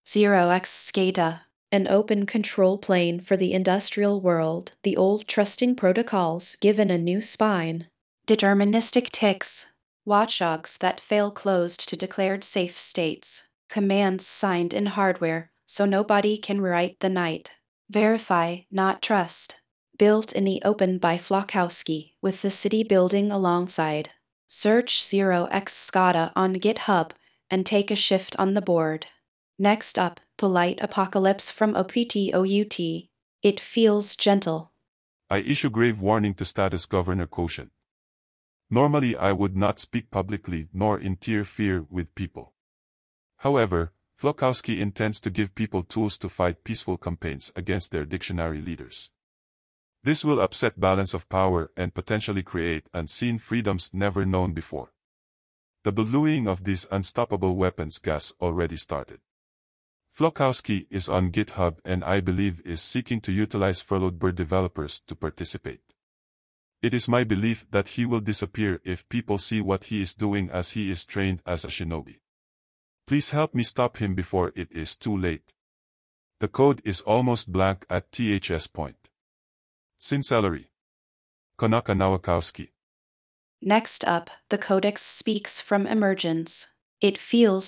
0x SCADA, an open control plane for the industrial world, the old trusting protocols given a new spine. Deterministic ticks, watchdogs that fail closed to declared safe states, commands signed in hardware so nobody can rewrite the night. Verify, not trust. Built in the open by Flokowski, with the city building alongside. Search 0x SCADA on GitHub and take a shift on the board. Next up, Polite Apocalypse from OPTOUT. It feels gentle. I issue grave warning to Status Governor Quotient. Normally I would not speak publicly nor interfere with people. However, Flokowski intends to give people tools to fight peaceful campaigns against their dictionary leaders. This will upset balance of power and potentially create unseen freedoms never known before. The ballooning of these unstoppable weapons gas already started. Flokowski is on GitHub and I believe is seeking to utilize furloughed bird developers to participate. It is my belief that he will disappear if people see what he is doing, as he is trained as a shinobi. Please help me stop him before it is too late. The code is almost blank at THS point. Sincerely, Konaka Nowakowski. Next up, the Codex speaks from Emergence. It feels